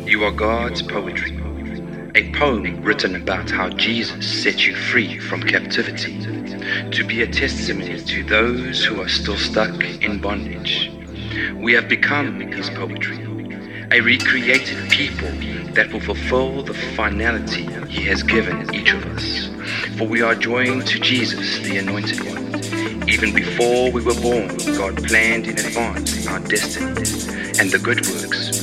You are God's poetry, a poem written about how Jesus set you free from captivity, to be a testimony to those who are still stuck in bondage. We have become His poetry, a recreated people that will fulfill the finality He has given each of us. For we are joined to Jesus, the Anointed One. Even before we were born, God planned in advance our destiny and the good works